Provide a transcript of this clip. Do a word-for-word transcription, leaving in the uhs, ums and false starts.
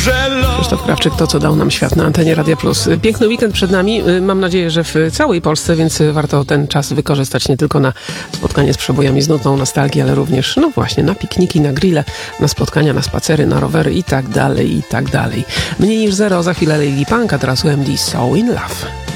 Krzysztof Krawczyk, to co dał nam świat na antenie Radia Plus. Piękny weekend przed nami, mam nadzieję, że w całej Polsce, więc warto ten czas wykorzystać nie tylko na spotkanie z przebojami, z nutną nostalgii, ale również, no właśnie, na pikniki, na grille, na spotkania, na spacery, na rowery i tak dalej, i tak dalej. Mniej niż zero, za chwilę Lily Punk, a teraz U M D So In Love.